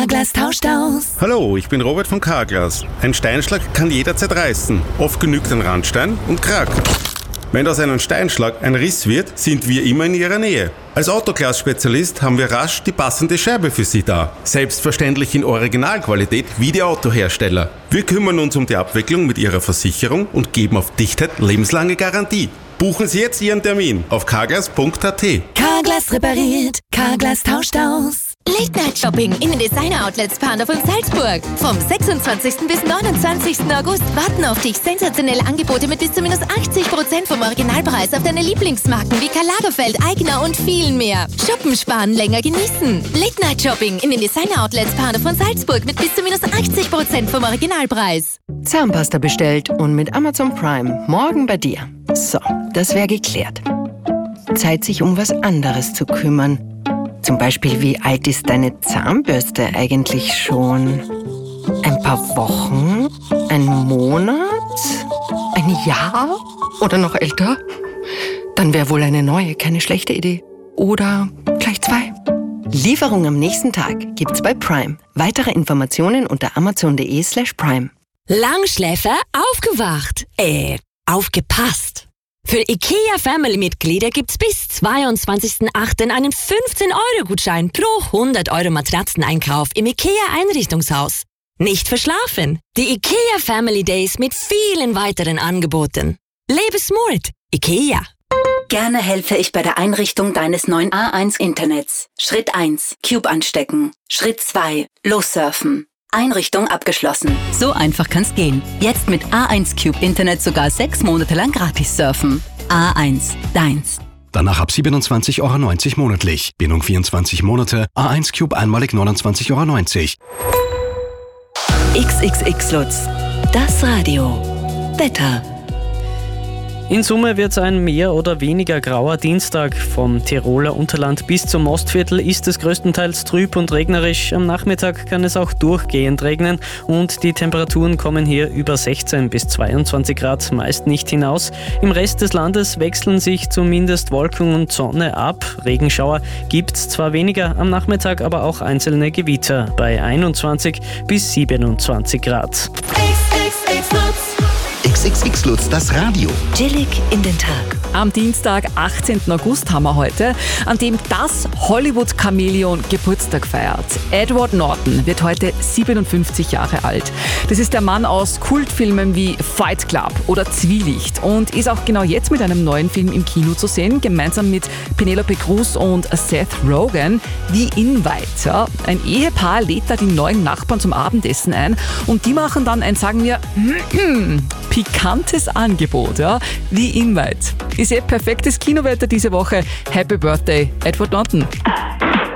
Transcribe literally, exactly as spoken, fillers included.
Carglass tauscht aus. Hallo, ich bin Robert von Carglass. Ein Steinschlag kann jederzeit reißen. Oft genügt ein Randstein und krack. Wenn aus einem Steinschlag ein Riss wird, sind wir immer in Ihrer Nähe. Als Autoglas-Spezialist haben wir rasch die passende Scheibe für Sie da. Selbstverständlich in Originalqualität wie die Autohersteller. Wir kümmern uns um die Abwicklung mit Ihrer Versicherung und geben auf Dichtheit lebenslange Garantie. Buchen Sie jetzt Ihren Termin auf carglass punkt a t. Carglass repariert, Carglass tauscht aus. Late-Night-Shopping in den Designer-Outlets Pandorf und Salzburg. Vom sechsundzwanzigsten bis neunundzwanzigsten August warten auf dich sensationelle Angebote mit bis zu minus achtzig Prozent vom Originalpreis auf deine Lieblingsmarken wie Karl Lagerfeld, Aigner und viel mehr. Shoppen, sparen, länger genießen. Late-Night-Shopping in den Designer-Outlets Pandorf und Salzburg mit bis zu minus achtzig Prozent vom Originalpreis. Zahnpasta bestellt und mit Amazon Prime morgen bei dir. So, das wäre geklärt. Zeit, sich um was anderes zu kümmern. Zum Beispiel, wie alt ist deine Zahnbürste eigentlich schon? Ein paar Wochen? Ein Monat? Ein Jahr? Oder noch älter? Dann wäre wohl eine neue keine schlechte Idee. Oder gleich zwei. Lieferung am nächsten Tag gibt's bei Prime. Weitere Informationen unter amazon.de slash prime. Langschläfer aufgewacht. Äh, aufgepasst. Für IKEA Family-Mitglieder gibt's bis zweiundzwanzigsten achten einen fünfzehn Euro Gutschein pro hundert Euro Matratzeneinkauf im IKEA Einrichtungshaus. Nicht verschlafen. Die IKEA Family Days mit vielen weiteren Angeboten. Lebe smart. IKEA. Gerne helfe ich bei der Einrichtung deines neuen A eins Internets. Schritt eins. Cube anstecken. Schritt zwei. Lossurfen. Einrichtung abgeschlossen. So einfach kann's gehen. Jetzt mit A eins Cube Internet sogar sechs Monate lang gratis surfen. A eins, deins. Danach ab siebenundzwanzig Euro neunzig monatlich. Bindung vierundzwanzig Monate. A eins Cube einmalig neunundzwanzig Euro neunzig. X X X Lutz, das Radio. Wetter. In Summe wird es ein mehr oder weniger grauer Dienstag. Vom Tiroler Unterland bis zum Ostviertel ist es größtenteils trüb und regnerisch. Am Nachmittag kann es auch durchgehend regnen und die Temperaturen kommen hier über sechzehn bis zweiundzwanzig Grad meist nicht hinaus. Im Rest des Landes wechseln sich zumindest Wolken und Sonne ab. Regenschauer gibt es zwar weniger, am Nachmittag aber auch einzelne Gewitter bei einundzwanzig bis siebenundzwanzig Grad. X X X Lutz, das Radio. Chillig in den Tag. Am Dienstag, achtzehnten August haben wir heute, an dem das Hollywood-Chamäleon Geburtstag feiert. Edward Norton wird heute siebenundfünfzig Jahre alt. Das ist der Mann aus Kultfilmen wie Fight Club oder Zwielicht und ist auch genau jetzt mit einem neuen Film im Kino zu sehen, gemeinsam mit Penelope Cruz und Seth Rogen, The Invite. Ja, ein Ehepaar lädt da die neuen Nachbarn zum Abendessen ein und die machen dann ein, sagen wir, pikantes Angebot. Ja? The Invite. Ist eh perfektes Kinowetter diese Woche. Happy Birthday, Edward Norton.